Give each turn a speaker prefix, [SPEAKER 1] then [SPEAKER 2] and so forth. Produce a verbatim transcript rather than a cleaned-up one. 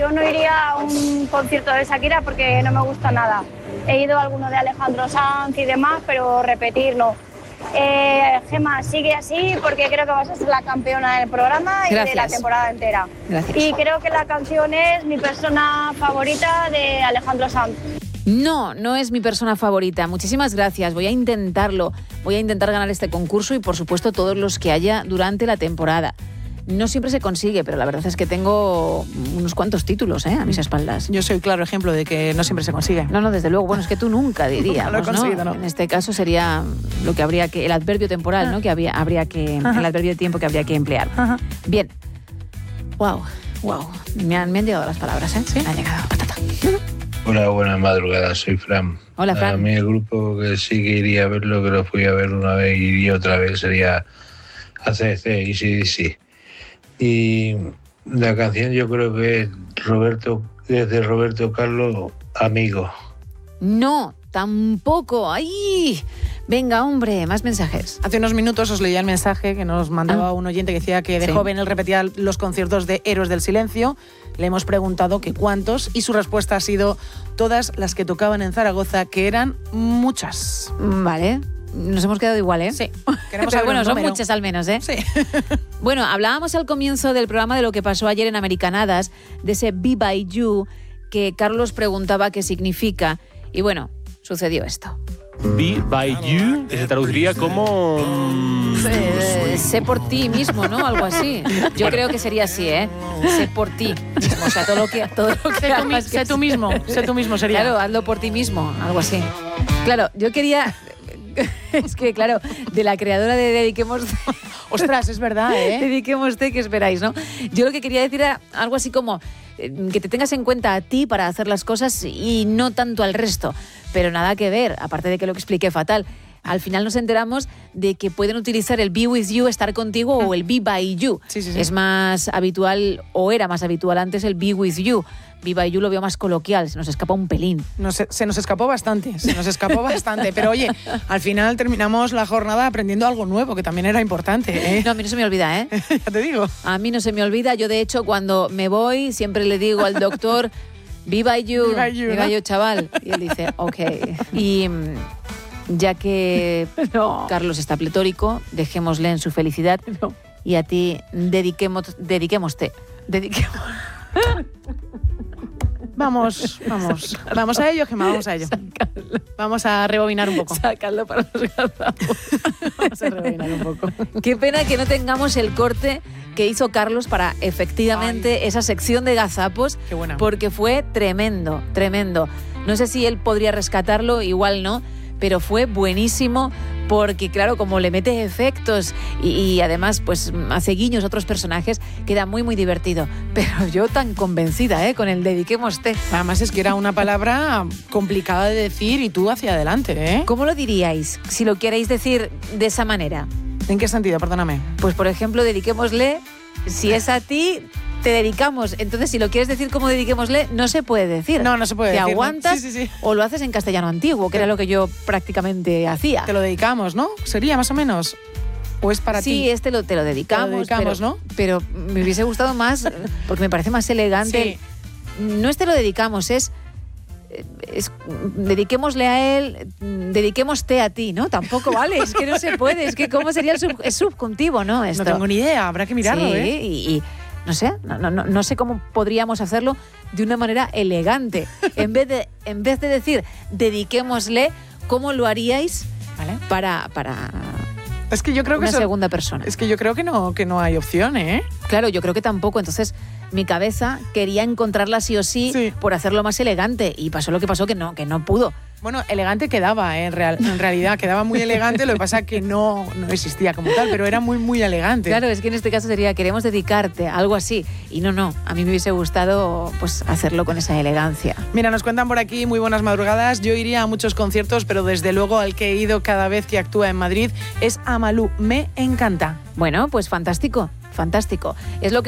[SPEAKER 1] yo no iría a un concierto de Shakira porque no me gusta nada. He ido a alguno de Alejandro Sanz y demás, pero repetir no. Eh, Gemma, sigue así porque creo que vas a ser la campeona del programa y
[SPEAKER 2] Gracias.
[SPEAKER 1] de la temporada entera.
[SPEAKER 2] Gracias.
[SPEAKER 1] Y creo que la canción es mi persona favorita de Alejandro Sanz.
[SPEAKER 2] No, no es mi persona favorita. Muchísimas gracias. Voy a intentarlo. Voy a intentar ganar este concurso y, por supuesto, todos los que haya durante la temporada. No siempre se consigue, pero la verdad es que tengo unos cuantos títulos ¿eh? a mis espaldas.
[SPEAKER 3] Yo soy claro ejemplo de que no siempre se consigue.
[SPEAKER 2] No, no, desde luego. Bueno, es que tú nunca dirías.
[SPEAKER 3] No lo he conseguido,
[SPEAKER 2] ¿no?
[SPEAKER 3] ¿no?
[SPEAKER 2] En este caso sería lo que habría que, el adverbio temporal, ¿no? Que había, habría que, el adverbio de tiempo que habría que emplear.
[SPEAKER 3] Ajá.
[SPEAKER 2] Bien. Wow, wow. Me han, me han llegado las palabras, ¿eh?
[SPEAKER 3] Sí.
[SPEAKER 2] Me han llegado. Patata.
[SPEAKER 4] Hola, buenas madrugadas, soy Fran.
[SPEAKER 2] Hola, Fran.
[SPEAKER 4] A mí el grupo que sí que iría a verlo, que lo fui a ver una vez y iría otra vez, sería A C D C y C D C. Y la canción yo creo que es Roberto, es de Roberto Carlos, Amigo.
[SPEAKER 2] No, tampoco. ¡Ay! Venga, hombre, más mensajes.
[SPEAKER 3] Hace unos minutos os leía el mensaje que nos mandaba
[SPEAKER 2] Ah.
[SPEAKER 3] un oyente que decía que de
[SPEAKER 2] Sí.
[SPEAKER 3] joven él repetía los conciertos de Héroes del Silencio. Le hemos preguntado que cuántos y su respuesta ha sido todas las que tocaban en Zaragoza, que eran muchas.
[SPEAKER 2] Vale. Nos hemos quedado igual, ¿eh?
[SPEAKER 3] Sí. Queremos
[SPEAKER 2] Pero
[SPEAKER 3] saber
[SPEAKER 2] bueno,
[SPEAKER 3] un
[SPEAKER 2] son
[SPEAKER 3] número.
[SPEAKER 2] muchas al menos, ¿eh?
[SPEAKER 3] Sí.
[SPEAKER 2] Bueno, hablábamos al comienzo del programa de lo que pasó ayer en Americanadas, de ese Be By You, que Carlos preguntaba qué significa. Y bueno, sucedió esto.
[SPEAKER 5] Be by you, que se traduciría como...
[SPEAKER 2] Eh, sé por ti mismo, ¿no? Algo así. Yo
[SPEAKER 5] Bueno.
[SPEAKER 2] creo que sería así, ¿eh? Sé por ti mismo. O sea, todo lo que, todo lo que
[SPEAKER 3] Sé tú, mi-
[SPEAKER 2] hagas que
[SPEAKER 3] sé tú mismo, sé tú mismo sería.
[SPEAKER 2] Claro, hazlo por ti mismo, algo así. Claro, yo quería... Es que, claro, de la creadora de Dediquemos...
[SPEAKER 3] Ostras, es verdad, ¿eh?
[SPEAKER 2] Dediquemos té, ¿qué esperáis, no? Yo lo que quería decir era algo así como eh, que te tengas en cuenta a ti para hacer las cosas y no tanto al resto. Pero nada que ver, aparte de que lo expliqué fatal. Al final nos enteramos de que pueden utilizar el be with you, estar contigo, o el be by you.
[SPEAKER 3] Sí, sí, sí.
[SPEAKER 2] Es más habitual, o era más habitual antes, el be with you. Be by you lo veo más coloquial, se nos escapa un pelín.
[SPEAKER 3] Nos- se nos escapó bastante, se nos escapó bastante. Pero oye, al final terminamos la jornada aprendiendo algo nuevo, que también era importante, ¿eh?
[SPEAKER 2] No, a mí no se me olvida, ¿eh?
[SPEAKER 3] Ya te digo.
[SPEAKER 2] A mí no se me olvida. Yo, de hecho, cuando me voy, siempre le digo al doctor, be by you,
[SPEAKER 3] Be by you,
[SPEAKER 2] be
[SPEAKER 3] ¿no?
[SPEAKER 2] by you, chaval. Y él dice, ok. Y mm, ya que
[SPEAKER 3] No.
[SPEAKER 2] Carlos está pletórico, dejémosle en su felicidad.
[SPEAKER 3] No.
[SPEAKER 2] Y a ti, dediquemos, dediquémoste. Dediquemos.
[SPEAKER 3] Vamos, vamos. Vamos a ello, Gemma, vamos a ello. Vamos a rebobinar un poco.
[SPEAKER 2] Sácalo para los gazapos.
[SPEAKER 3] Vamos a rebobinar un poco.
[SPEAKER 2] Qué pena que no tengamos el corte que hizo Carlos para efectivamente esa sección de gazapos.
[SPEAKER 3] Qué buena.
[SPEAKER 2] Porque fue tremendo, tremendo. No sé si él podría rescatarlo, igual no, pero fue buenísimo porque, claro, como le mete efectos y, y además pues hace guiños a otros personajes, queda muy, muy divertido. Pero yo tan convencida, ¿eh? Con el dediquemos té.
[SPEAKER 3] Además es que era una palabra complicada de decir y tú hacia adelante, ¿eh?
[SPEAKER 2] ¿Cómo lo diríais si lo queréis decir de esa manera?
[SPEAKER 3] ¿En qué sentido? Perdóname.
[SPEAKER 2] Pues, por ejemplo, dediquémosle, si es a ti, te dedicamos. Entonces, si lo quieres decir como dediquémosle, no se puede decir.
[SPEAKER 3] No, no se puede
[SPEAKER 2] Te
[SPEAKER 3] decir, ¿no?
[SPEAKER 2] aguantas
[SPEAKER 3] Sí, sí, sí.
[SPEAKER 2] o lo haces en castellano antiguo, que era lo que yo prácticamente hacía.
[SPEAKER 3] Te lo dedicamos, ¿no? Sería más o menos. ¿O es para
[SPEAKER 2] sí,
[SPEAKER 3] ti?
[SPEAKER 2] este lo, te lo dedicamos.
[SPEAKER 3] Te lo dedicamos,
[SPEAKER 2] pero,
[SPEAKER 3] ¿no?
[SPEAKER 2] Pero me hubiese gustado más, porque me parece más elegante.
[SPEAKER 3] Sí.
[SPEAKER 2] No es te lo dedicamos, es... es dediquémosle a él, dediquémoste a ti, ¿no? Tampoco vale, es que no se puede, es que cómo sería el sub, es subjuntivo, ¿no? Esto.
[SPEAKER 3] No tengo ni idea, habrá que mirarlo,
[SPEAKER 2] sí,
[SPEAKER 3] ¿eh?
[SPEAKER 2] y, y no sé, no, no, no sé cómo podríamos hacerlo de una manera elegante. En vez de, en vez de decir dediquémosle, ¿cómo lo haríais
[SPEAKER 3] Vale.
[SPEAKER 2] para, para
[SPEAKER 3] Es que yo creo que
[SPEAKER 2] una
[SPEAKER 3] eso-
[SPEAKER 2] segunda persona?
[SPEAKER 3] Es que yo creo que no, que no hay opción, ¿eh?
[SPEAKER 2] Claro, yo creo que tampoco. Entonces, mi cabeza quería encontrarla sí o sí,
[SPEAKER 3] Sí.
[SPEAKER 2] por hacerlo más elegante. Y pasó lo que pasó, que no, que no pudo.
[SPEAKER 3] Bueno, elegante quedaba, ¿eh? en, real- en realidad, quedaba muy elegante, lo que pasa que no, no existía como tal, pero era muy, muy elegante.
[SPEAKER 2] Claro, es que en este caso sería queremos dedicarte, algo así. Y no, no, a mí me hubiese gustado pues hacerlo con esa elegancia.
[SPEAKER 3] Mira, nos cuentan por aquí, muy buenas madrugadas. Yo iría a muchos conciertos, pero desde luego al que he ido cada vez que actúa en Madrid es a Malú. Me encanta.
[SPEAKER 2] Bueno, pues fantástico, fantástico. Es lo que